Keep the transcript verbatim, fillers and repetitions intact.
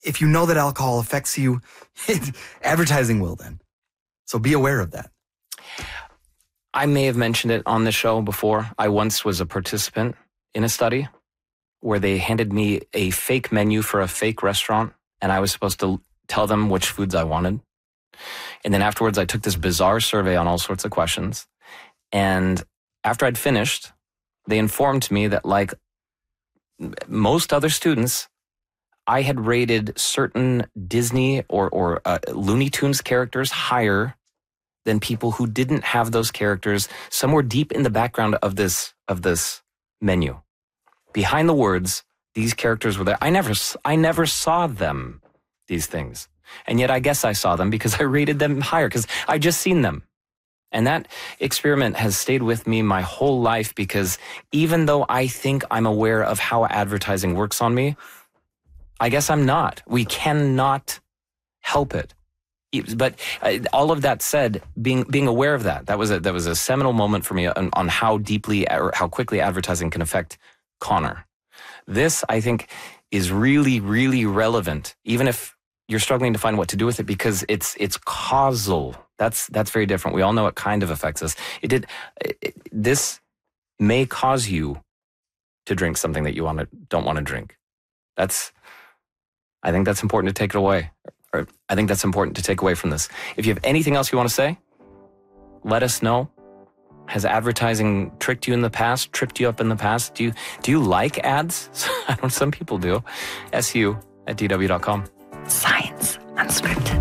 if you know that alcohol affects you, advertising will then. So be aware of that. I may have mentioned it on the show before. I once was a participant in a study where they handed me a fake menu for a fake restaurant, and I was supposed to tell them which foods I wanted. And then afterwards, I took this bizarre survey on all sorts of questions. And after I'd finished, they informed me that, like most other students, I had rated certain Disney or, or uh, Looney Tunes characters higher than people who didn't have those characters somewhere deep in the background of this of this menu. Behind the words, these characters were there. I never, I never saw them, these things. And yet I guess I saw them because I rated them higher because I just seen them. And that experiment has stayed with me my whole life because even though I think I'm aware of how advertising works on me, I guess I'm not. We cannot help it. But uh, all of that said, being being aware of that, that was a, that was a seminal moment for me on, on how deeply or how quickly advertising can affect Connor. This, I think, is really, really relevant, even if you're struggling to find what to do with it, because it's it's causal. That's that's very different. We all know it kind of affects us. It did. It, this may cause you to drink something that you want to don't want to drink. That's. I think that's important to take it away. Or I think that's important to take away from this. If you have anything else you want to say, let us know. Has advertising tricked you in the past, tripped you up in the past? Do you do you like ads? I know some people do. S U at D W dot com. Science Unscripted.